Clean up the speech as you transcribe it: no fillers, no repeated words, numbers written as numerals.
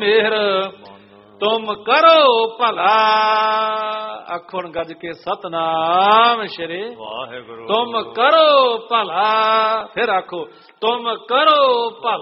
ਮਿਹਰ ਤੁਮ ਕਰੋ ਭਲਾ। ਆਖੋ ਹੁਣ ਗੱਜ ਕੇ ਸਤਨਾਮ ਸ਼੍ਰੀ ਵਾਹਿਗੁਰੂ। ਤੁਮ ਕਰੋ ਭਲਾ। ਫਿਰ ਆਖੋ ਤੁਮ ਕਰੋ ਭਲਾ।